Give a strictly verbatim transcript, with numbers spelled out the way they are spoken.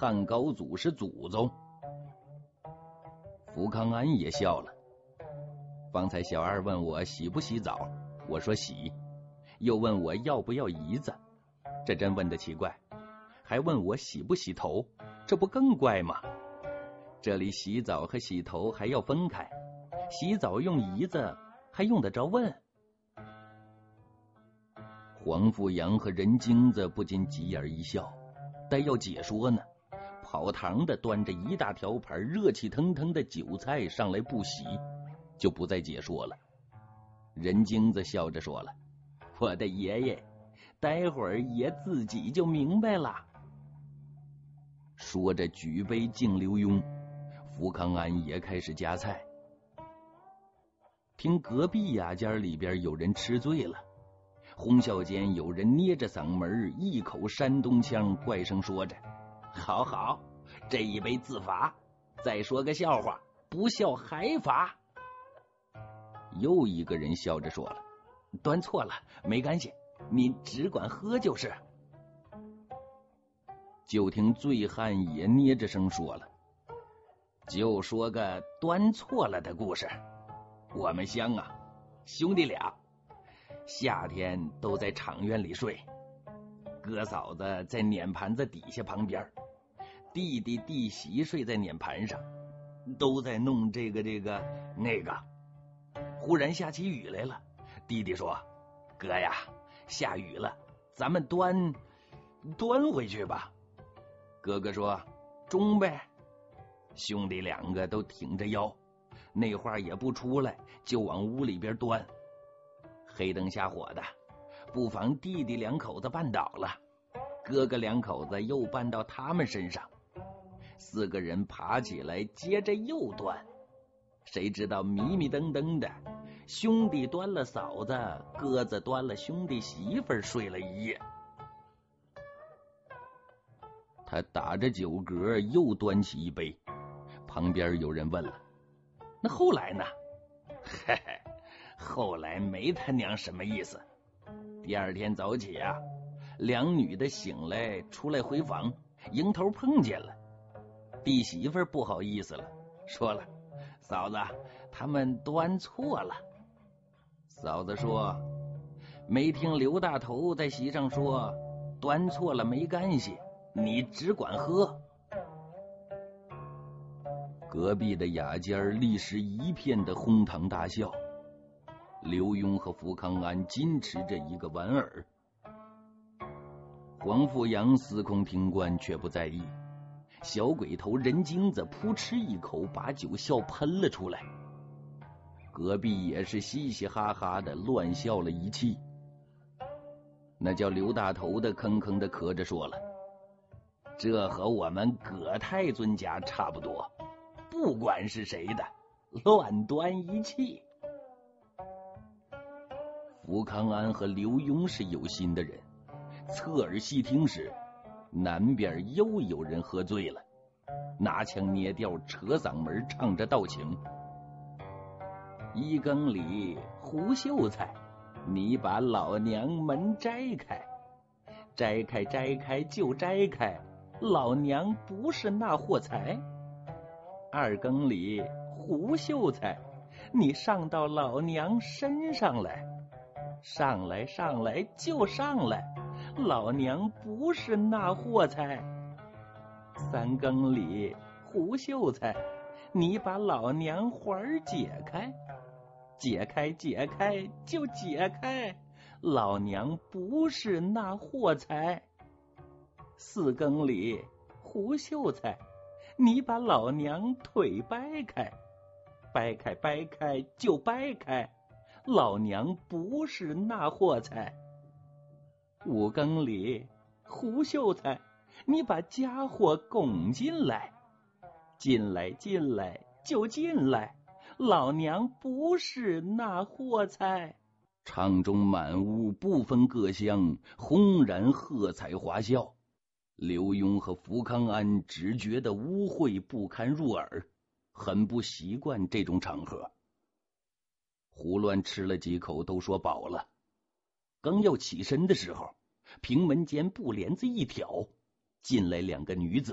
汉高祖是祖宗。福康安也笑了。方才小二问我洗不洗澡，我说洗，又问我要不要姨子，这真问得奇怪。还问我洗不洗头，这不更怪吗？这里洗澡和洗头还要分开，洗澡用姨子还用得着问？黄富阳和任京子不禁急眼一笑，待要解说呢，跑堂的端着一大条盘热气腾腾的酒菜上来不洗，就不再解说了。任京子笑着说了：“我的爷爷，待会儿爷自己就明白了。”说着举杯敬刘墉，福康安也开始夹菜。听隔壁雅间里边有人吃醉了，哄笑间有人捏着嗓门，一口山东腔，怪声说着：“好好，这一杯自罚，再说个笑话，不笑还罚。”又一个人笑着说了：“端错了没关系，你只管喝就是。”就听醉汉也捏着声说了：“就说个端错了的故事。我们乡啊，兄弟俩夏天都在场院里睡，哥嫂子在碾盘子底下旁边，弟弟弟媳睡在碾盘上，都在弄这个这个那个。忽然下起雨来了，弟弟说：哥呀，下雨了，咱们端端回去吧。哥哥说：中呗。兄弟两个都挺着腰，那话也不出来，就往屋里边端。黑灯瞎火的，不妨弟弟两口子绊倒了，哥哥两口子又绊到他们身上，四个人爬起来接着又端。谁知道迷迷瞪瞪的，兄弟端了嫂子，哥子端了兄弟媳妇儿，睡了一夜。他打着酒嗝又端起一杯，旁边有人问了：那后来呢？嘿嘿，后来没他娘什么意思。第二天早起啊，两女的醒来出来回房，迎头碰见了。弟媳妇不好意思了，说了：嫂子，他们端错了。嫂子说：没听刘大头在席上说，端错了没干系，你只管喝。隔壁的雅间立时一片的哄堂大笑。刘墉和福康安矜持着一个莞尔，黄富阳司空听官却不在意。小鬼头任京子扑哧一口把酒笑喷了出来，隔壁也是嘻嘻哈哈的乱笑了一气。那叫刘大头的吭吭的咳着说了：这和我们葛太尊家差不多，不管是谁的，乱端一气。福康安和刘墉是有心的人，侧耳细听时，南边又有人喝醉了，拿腔捏调扯嗓门唱着道情：一更里胡秀才，你把老娘门摘开，摘开摘开就摘开，老娘不是那货财。二更里胡秀才，你上到老娘身上来，上来上来就上来，老娘不是那货财。三更里胡秀才，你把老娘环解开，解开解开就解开，老娘不是那货财。四更里胡秀才，你把老娘腿掰开，掰开掰开就掰开，老娘不是那货财。五更里胡秀才，你把家伙拱进来，进来进来就进来，老娘不是那货财。唱中满屋不分各乡，轰然喝彩花笑。刘墉和福康安只觉得污秽不堪入耳，很不习惯这种场合。胡乱吃了几口，都说饱了。刚要起身的时候，平门间布帘子一挑，进来两个女子。